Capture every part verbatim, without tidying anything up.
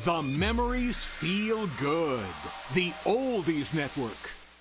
The memories feel good. The Oldies Network.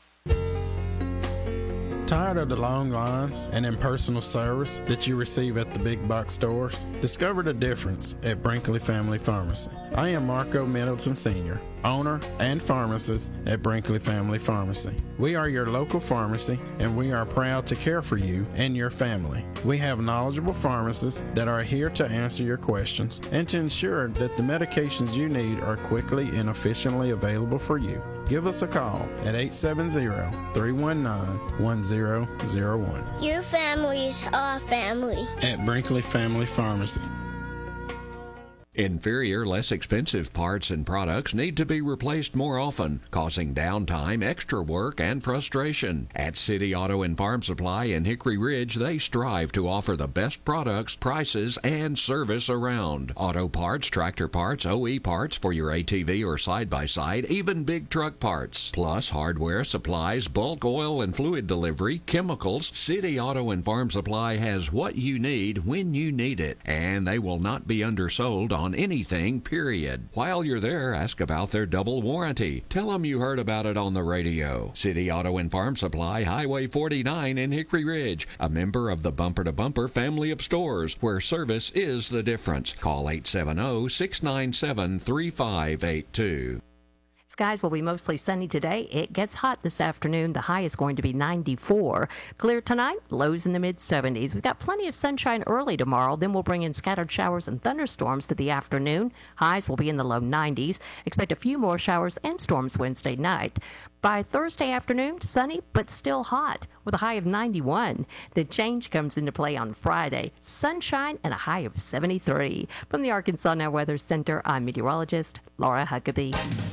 Tired of the long lines and impersonal service that you receive at the big box stores? Discover the difference at Brinkley Family Pharmacy. I am Marco Middleton Senior, owner and pharmacist at Brinkley Family Pharmacy. We are your local pharmacy, and we are proud to care for you and your family. We have knowledgeable pharmacists that are here to answer your questions and to ensure that the medications you need are quickly and efficiently available for you. Give us a call at eight seven zero, three one nine, one zero zero one. Your family's our family. At Brinkley Family Pharmacy. Inferior, less expensive parts and products need to be replaced more often, causing downtime, extra work, and frustration. At City Auto and Farm Supply in Hickory Ridge, they strive to offer the best products, prices, and service around. Auto parts, tractor parts, O E parts for your A T V or side-by-side, even big truck parts. Plus, hardware, supplies, bulk oil and fluid delivery, chemicals. City Auto and Farm Supply has what you need when you need it, and they will not be undersold on anything, period. While you're there, ask about their double warranty. Tell them you heard about it on the radio. City Auto and Farm Supply, Highway forty-nine in Hickory Ridge, a member of the Bumper to Bumper family of stores, where service is the difference. Call eight seven zero, six nine seven, three five eight two. Skies will be mostly sunny today. It gets hot this afternoon. The high is going to be ninety-four. Clear tonight, lows in the mid seventies. We've got plenty of sunshine early tomorrow. Then we'll bring in scattered showers and thunderstorms to the afternoon. Highs will be in the low nineties. Expect a few more showers and storms Wednesday night. By Thursday afternoon, sunny but still hot with a high of ninety-one. The change comes into play on Friday. Sunshine and a high of seventy-three. From the Arkansas Now Weather Center, I'm meteorologist Laura Huckabee.